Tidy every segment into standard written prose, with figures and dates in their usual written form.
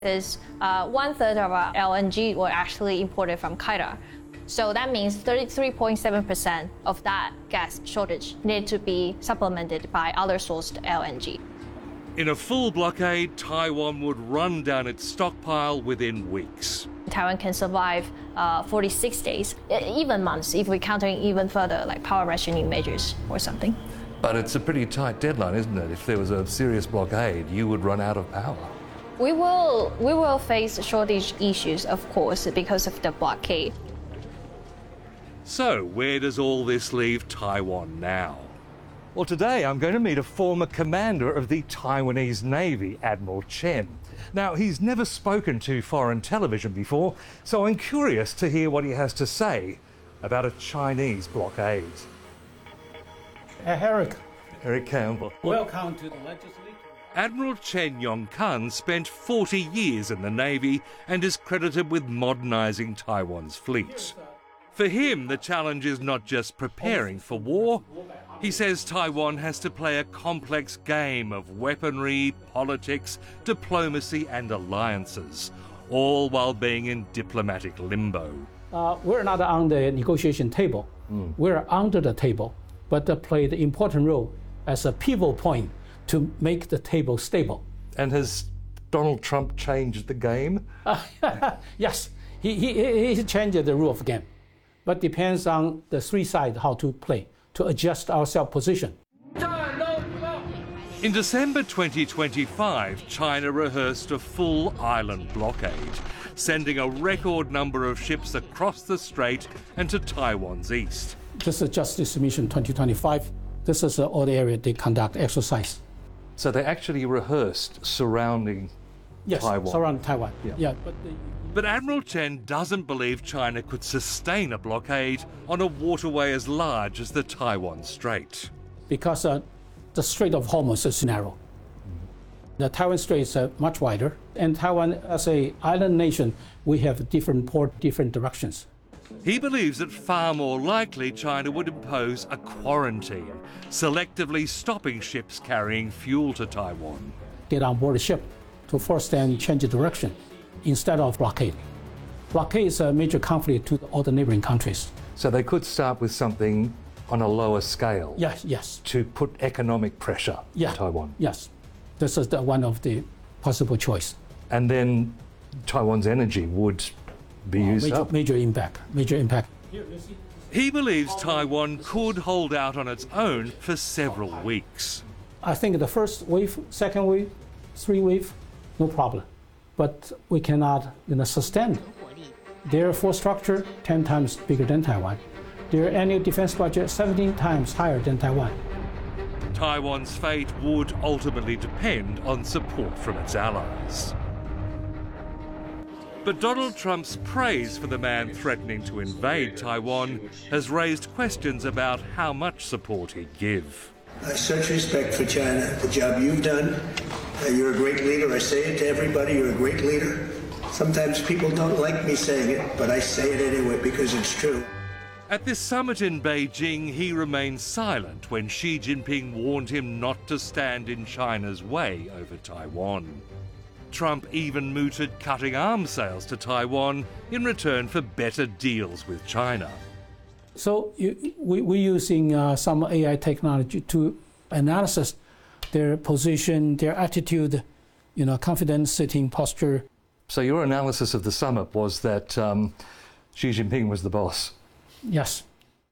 Is 1/3 of our LNG were actually imported from Qatar. So that means 33.7% of that gas shortage need to be supplemented by other sourced LNG. In a full blockade, Taiwan would run down its stockpile within weeks. Taiwan can survive 46 days, even months, if we're counting even further, like power rationing measures or something. But it's a pretty tight deadline, isn't it? If there was a serious blockade, you would run out of power. We will face shortage issues, of course, because of the blockade. So, where does all this leave Taiwan now? Well, today I'm going to meet a former commander of the Taiwanese Navy, Admiral Chen. Now, he's never spoken to foreign television before, so I'm curious to hear what he has to say about a Chinese blockade. Eric Campbell. Welcome to the legislature. Admiral Chen Yong-kun spent 40 years in the Navy and is credited with modernising Taiwan's fleet. For him, the challenge is not just preparing for war. He says Taiwan has to play a complex game of weaponry, politics, diplomacy and alliances, all while being in diplomatic limbo. We're not on the negotiation table. We're under the table, but play the important role as a pivot point to make the table stable. And has Donald Trump changed the game? Yes, he changed the rule of the game, but depends on the three sides how to play to adjust our self-position. In December 2025, China rehearsed a full island blockade, sending a record number of ships across the strait and to Taiwan's east. This is Justice Mission 2025. This is all the area they conduct exercise. So they actually rehearsed surrounding Taiwan? Yes, surrounding Taiwan. Yeah. But Admiral Chen doesn't believe China could sustain a blockade on a waterway as large as the Taiwan Strait. Because the Strait of Hormuz is narrow. The Taiwan Strait is much wider, and Taiwan, as an island nation, we have different port, different directions. He believes that far more likely China would impose a quarantine, selectively stopping ships carrying fuel to Taiwan. Get on board a ship to force them change the direction instead of blockade. Blockade is a major conflict to all the neighboring countries. So they could start with something on a lower scale. Yes. To put economic pressure on Taiwan. Yes. This is one of the possible choice. And then Taiwan's energy would be used up. Major impact. He believes Taiwan could hold out on its own for several weeks. I think the first wave, second wave, third wave, no problem. But we cannot sustain. Their force structure 10 times bigger than Taiwan. Their annual defense budget 17 times higher than Taiwan. Taiwan's fate would ultimately depend on support from its allies. But Donald Trump's praise for the man threatening to invade Taiwan has raised questions about how much support he'd give. I have such respect for China, the job you've done. You're a great leader. I say it to everybody, you're a great leader. Sometimes people don't like me saying it, but I say it anyway because it's true. At this summit in Beijing, he remained silent when Xi Jinping warned him not to stand in China's way over Taiwan. Trump even mooted cutting arms sales to Taiwan in return for better deals with China. So we're using some AI technology to analyze their position, their attitude, confidence, sitting posture. So your analysis of the summit was that Xi Jinping was the boss? Yes.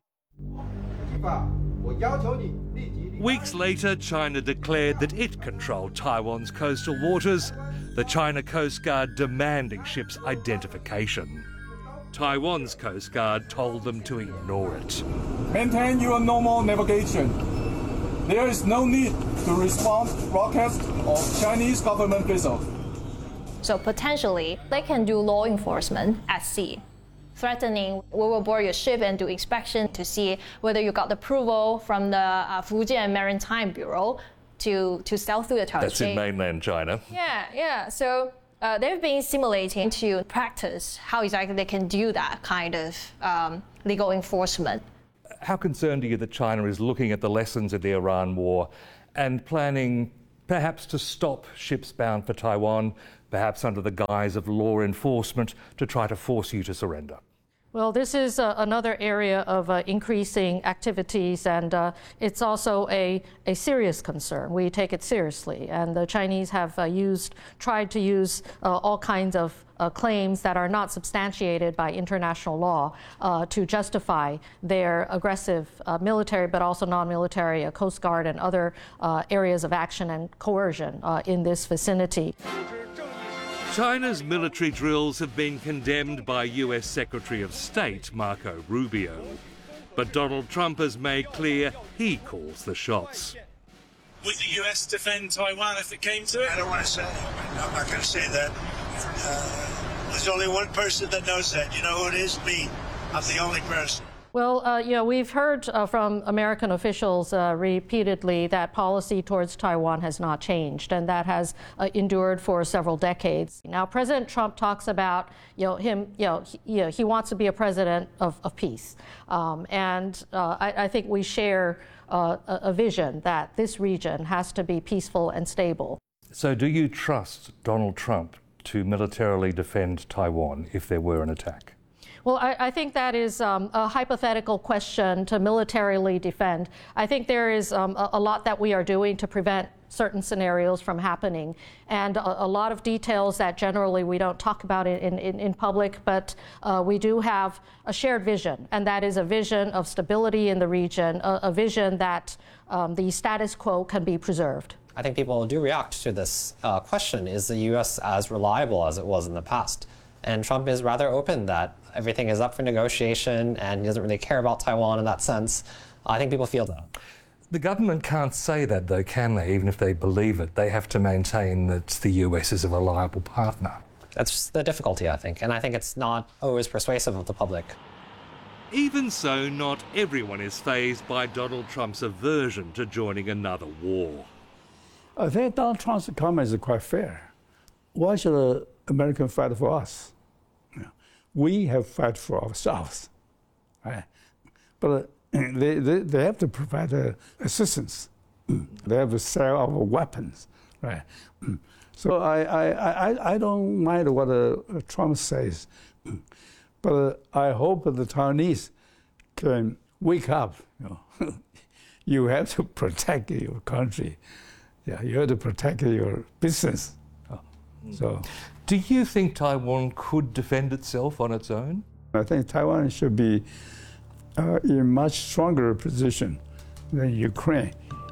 Weeks later, China declared that it controlled Taiwan's coastal waters, the China Coast Guard demanding ships' identification. Taiwan's Coast Guard told them to ignore it. Maintain your normal navigation. There is no need to respond to broadcasts of Chinese government vessels. So potentially, they can do law enforcement at sea, threatening, we will board your ship and do inspection to see whether you got approval from the Fujian Maritime Bureau to sail through the Taiwan Strait. That's in mainland China. Yeah. So they've been simulating to practice how exactly they can do that kind of legal enforcement. How concerned are you that China is looking at the lessons of the Iran war and planning perhaps to stop ships bound for Taiwan perhaps under the guise of law enforcement, to try to force you to surrender? Well, this is another area of increasing activities, and it's also a serious concern. We take it seriously, and the Chinese have tried to use all kinds of claims that are not substantiated by international law to justify their aggressive military, but also non-military, Coast Guard and other areas of action and coercion in this vicinity. China's military drills have been condemned by US Secretary of State Marco Rubio. But Donald Trump has made clear he calls the shots. Would the US defend Taiwan if it came to it? I don't want to say. I'm not going to say that. There's only one person that knows that. You know who it is? Me. I'm the only person. Well, we've heard from American officials repeatedly that policy towards Taiwan has not changed, and that has endured for several decades. Now, President Trump talks about, he wants to be a president of peace, and I think we share a vision that this region has to be peaceful and stable. So, do you trust Donald Trump to militarily defend Taiwan if there were an attack? Well, I think that is a hypothetical question to militarily defend. I think there is a lot that we are doing to prevent certain scenarios from happening, and a lot of details that generally we don't talk about in public, but we do have a shared vision, and that is a vision of stability in the region, a vision that the status quo can be preserved. I think people do react to this question, is the U.S. as reliable as it was in the past? And Trump is rather open that everything is up for negotiation and he doesn't really care about Taiwan in that sense. I think people feel that. The government can't say that, though, can they? Even if they believe it, they have to maintain that the US is a reliable partner. That's the difficulty, I think, and I think it's not always persuasive of the public. Even so, not everyone is fazed by Donald Trump's aversion to joining another war. I think Donald Trump's comment is quite fair. Why should America fight for us? We have to fight for ourselves, right? But they have to provide assistance. They have to sell our weapons, right? So I don't mind what Trump says, but I hope the Taiwanese can wake up. You have to protect your country. Yeah, you have to protect your business. So, do you think Taiwan could defend itself on its own? I think Taiwan should be in a much stronger position than Ukraine.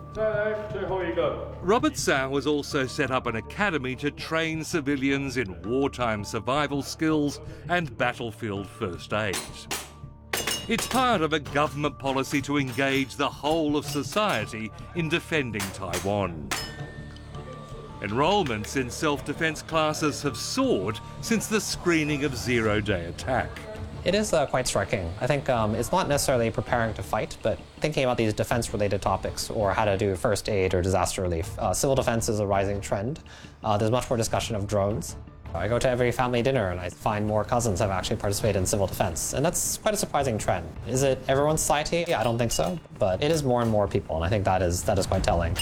Robert Tsao has also set up an academy to train civilians in wartime survival skills and battlefield first aid. It's part of a government policy to engage the whole of society in defending Taiwan. Enrolments in self-defense classes have soared since the screening of Zero-Day Attack. It is quite striking. I think it's not necessarily preparing to fight, but thinking about these defense-related topics or how to do first aid or disaster relief. Civil defense is a rising trend. There's much more discussion of drones. I go to every family dinner and I find more cousins have actually participated in civil defense, and that's quite a surprising trend. Is it everyone's society? Yeah, I don't think so, but it is more and more people, and I think that is quite telling.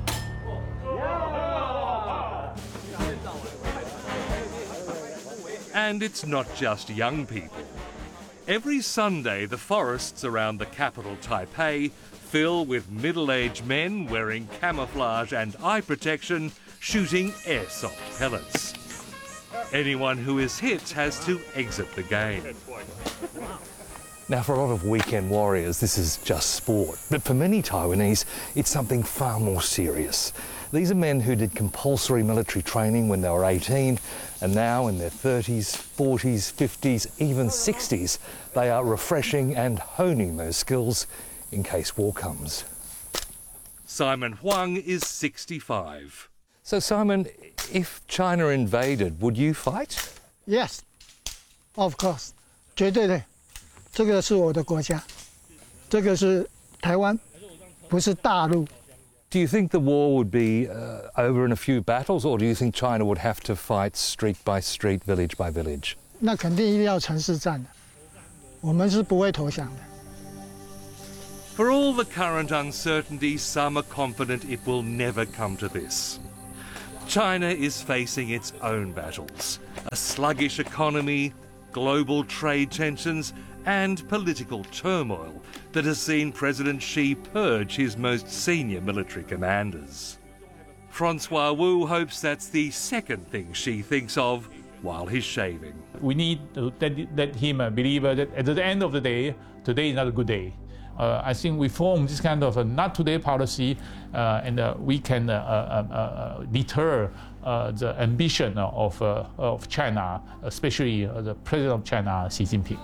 And it's not just young people. Every Sunday, the forests around the capital, Taipei, fill with middle-aged men wearing camouflage and eye protection, shooting airsoft pellets. Anyone who is hit has to exit the game. Now, for a lot of weekend warriors, this is just sport. But for many Taiwanese, it's something far more serious. These are men who did compulsory military training when they were 18, and now in their 30s, 40s, 50s, even 60s, they are refreshing and honing those skills in case war comes. Simon Huang is 65. So, Simon, if China invaded, would you fight? Yes, of course. 绝对的，这个是我的国家，这个是台湾，不是大陆。 Do you think the war would be over in a few battles, or do you think China would have to fight street by street, village by village? 那肯定一定要城市战的，我们是不会投降的。 For all the current uncertainty, some are confident it will never come to this. China is facing its own battles: a sluggish economy, global trade tensions, and political turmoil that has seen President Xi purge his most senior military commanders. Francois Wu hopes that's the second thing Xi thinks of while he's shaving. We need to let him believe that at the end of the day, today is not a good day. I think we form this kind of a not today policy, and we can deter the ambition of China, especially the President of China, Xi Jinping.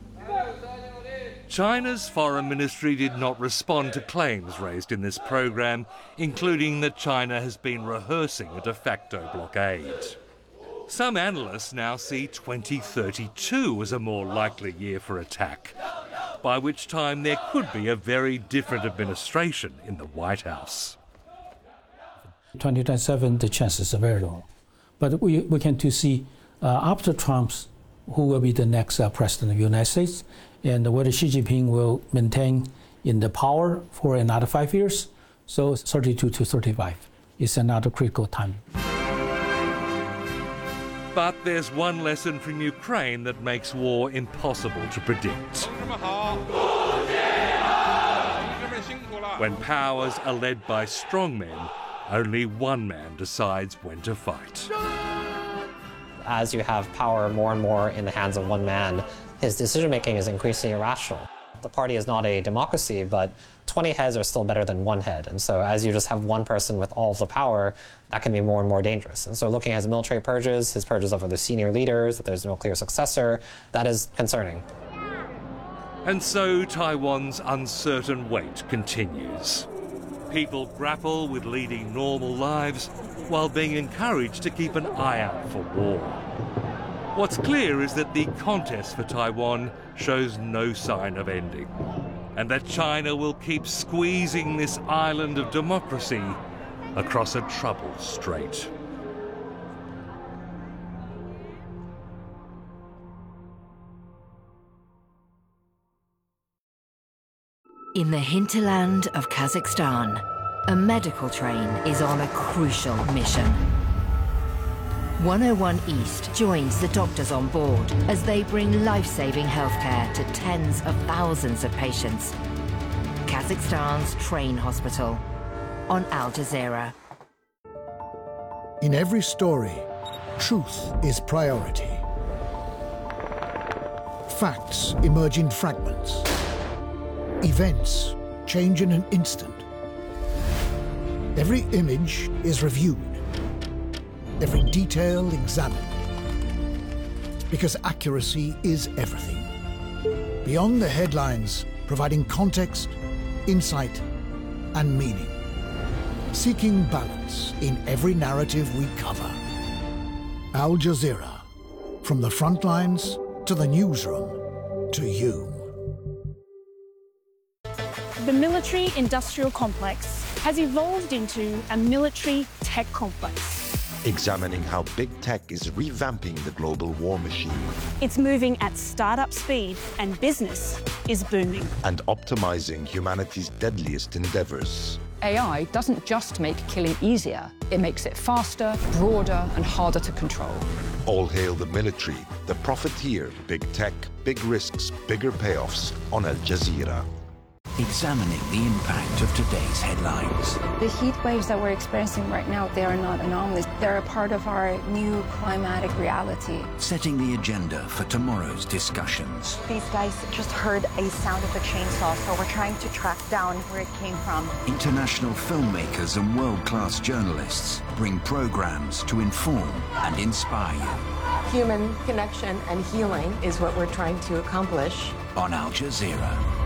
China's foreign ministry did not respond to claims raised in this program, including that China has been rehearsing a de facto blockade. Some analysts now see 2032 as a more likely year for attack, by which time there could be a very different administration in the White House. 2027, the chances are very low. But we can to see after Trump's, who will be the next president of the United States, and whether Xi Jinping will maintain in the power for another 5 years. So 32 to 35 is another critical time. But there's one lesson from Ukraine that makes war impossible to predict. When powers are led by strong men, only one man decides when to fight. As you have power more and more in the hands of one man, his decision-making is increasingly irrational. The party is not a democracy, but 20 heads are still better than one head. And so as you just have one person with all of the power, that can be more and more dangerous. And so looking at his military purges, his purges of other senior leaders, that there's no clear successor, that is concerning. And so Taiwan's uncertain wait continues. People grapple with leading normal lives while being encouraged to keep an eye out for war. What's clear is that the contest for Taiwan shows no sign of ending, and that China will keep squeezing this island of democracy across a troubled strait. In the hinterland of Kazakhstan, a medical train is on a crucial mission. 101 East joins the doctors on board as they bring life-saving healthcare to tens of thousands of patients. Kazakhstan's train hospital on Al Jazeera. In every story, truth is priority. Facts emerge in fragments. Events change in an instant. Every image is reviewed. Every detail examined. Because accuracy is everything. Beyond the headlines, providing context, insight, and meaning. Seeking balance in every narrative we cover. Al Jazeera. From the front lines to the newsroom to you. The military-industrial complex has evolved into a military tech complex. Examining how big tech is revamping the global war machine. It's moving at startup speed and business is booming. And optimizing humanity's deadliest endeavors. AI doesn't just make killing easier, it makes it faster, broader, and harder to control. All hail the military, the profiteer, big tech, big risks, bigger payoffs on Al Jazeera. Examining the impact of today's headlines. The heat waves that we're experiencing right now, they are not anomalies. They're a part of our new climatic reality. Setting the agenda for tomorrow's discussions. These guys just heard a sound of a chainsaw, so we're trying to track down where it came from. International filmmakers and world-class journalists bring programs to inform and inspire you. Human connection and healing is what we're trying to accomplish. On Al Jazeera.